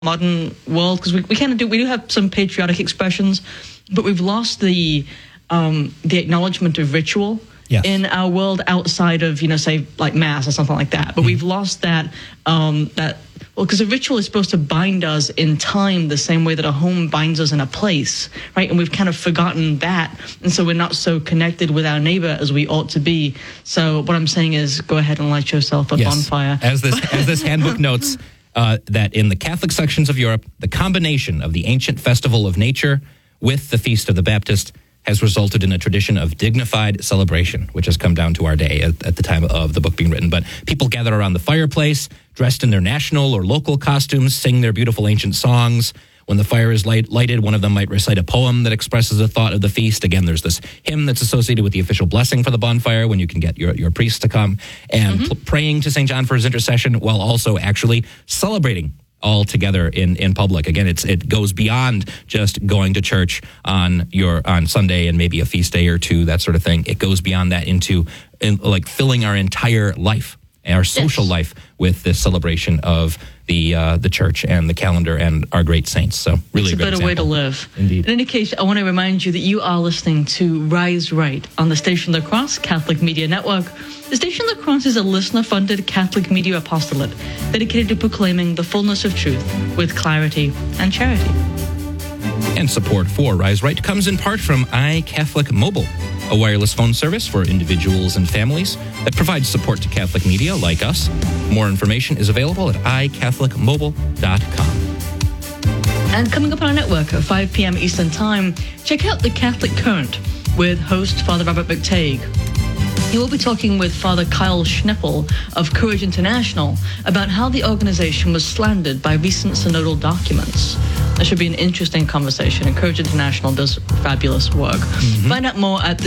modern world, because we kind of we do have some patriotic expressions, but we've lost the acknowledgement of ritual in our world outside of, say, like mass or something like that. But we've lost that, because a ritual is supposed to bind us in time the same way that a home binds us in a place, right? And we've kind of forgotten that. And so we're not so connected with our neighbor as we ought to be. So what I'm saying is go ahead and light yourself a bonfire. As this handbook notes, that in the Catholic sections of Europe, the combination of the ancient festival of nature with the Feast of the Baptist has resulted in a tradition of dignified celebration, which has come down to our day at the time of the book being written. But people gather around the fireplace, dressed in their national or local costumes, sing their beautiful ancient songs. When the fire is lighted, one of them might recite a poem that expresses a thought of the feast. Again, there's this hymn that's associated with the official blessing for the bonfire when you can get your priest to come and praying to St. John for his intercession while also actually celebrating all together in public. Again, it goes beyond just going to church on Sunday and maybe a feast day or two, that sort of thing. It goes beyond that into like filling our entire life, our social life, with this celebration of the church and the calendar and our great saints. So really, it's a better way to live. Indeed. In any case, I want to remind you that you are listening to Rise Right on the Station of the Cross Catholic Media Network. The Station of the Cross is a listener-funded Catholic media apostolate dedicated to proclaiming the fullness of truth with clarity and charity. And support for Rise Right comes in part from iCatholic Mobile, a wireless phone service for individuals and families that provides support to Catholic media like us. More information is available at iCatholicMobile.com. And coming up on our network at 5 p.m. Eastern Time, check out The Catholic Current with host Father Robert McTague. He will be talking with Father Kyle Schneppel of Courage International about how the organization was slandered by recent synodal documents. That should be an interesting conversation, and Courage International does fabulous work. Find out more at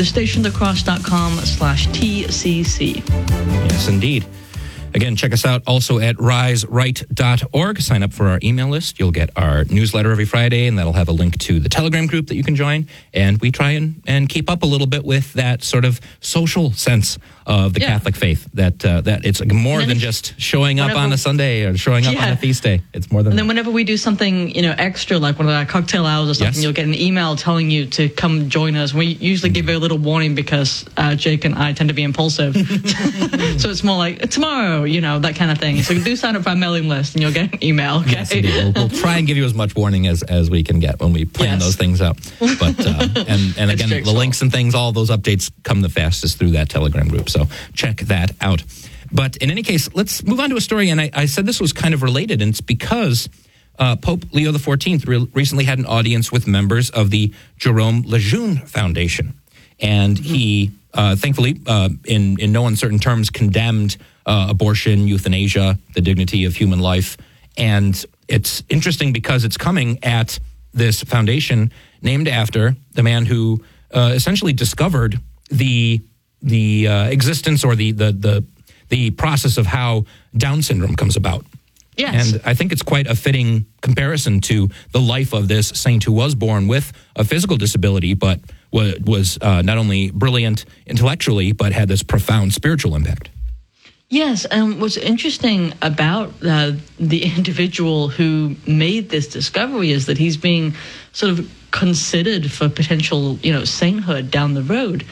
thestationofthecross.com/TCC. Yes, indeed. Again, check us out also at riseright.org. Sign up for our email list. You'll get our newsletter every Friday, and that'll have a link to the Telegram group that you can join. And we try and keep up a little bit with that sort of social sense of the Catholic faith, that it's more than just showing up on a Sunday or showing up on a feast day. It's more than And then whenever we do something, extra, like one of our cocktail hours or something, you'll get an email telling you to come join us. We usually give you a little warning because Jake and I tend to be impulsive. So it's more like, tomorrow, that kind of thing. So do sign up for our mailing list and you'll get an email, okay? Yes, indeed. We'll try and give you as much warning as we can get when we plan those things out. But and again, the links and things, all those updates come the fastest through that Telegram group. So check that out. But in any case, let's move on to a story. And I said this was kind of related, and it's because Pope Leo XIV recently had an audience with members of the Jerome Lejeune Foundation. And he, thankfully, in no uncertain terms, condemned abortion, euthanasia, the dignity of human life. And it's interesting because it's coming at this foundation named after the man who essentially discovered the existence or the process of how Down syndrome comes about. Yes. And I think it's quite a fitting comparison to the life of this saint who was born with a physical disability, but was not only brilliant intellectually, but had this profound spiritual impact. Yes, and what's interesting about the individual who made this discovery is that he's being sort of considered for potential, sainthood down the road.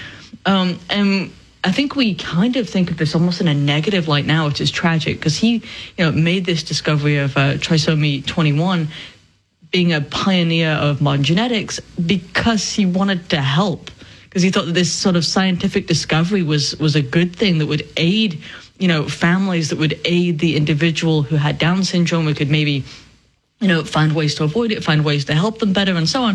And I think we kind of think of this almost in a negative light now, which is tragic, because he, made this discovery of trisomy 21, being a pioneer of modern genetics, because he wanted to help, because he thought that this sort of scientific discovery was a good thing that would aid, families, that would aid the individual who had Down syndrome. We could maybe find ways to avoid it, find ways to help them better, and so on.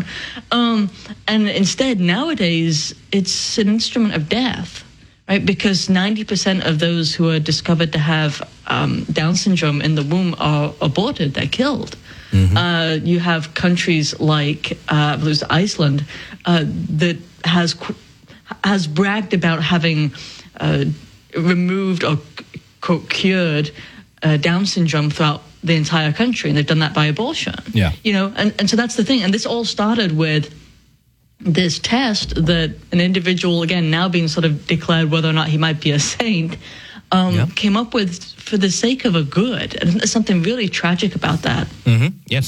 And instead, nowadays, it's an instrument of death, right? Because 90% of those who are discovered to have Down syndrome in the womb are aborted, they're killed. You have countries like Iceland that has bragged about having removed or cured Down syndrome throughout the entire country, and they've done that by abortion. Yeah. And so that's the thing. And this all started with this test that an individual, again, now being sort of declared whether or not he might be a saint, came up with for the sake of a good. And there's something really tragic about that. Yes.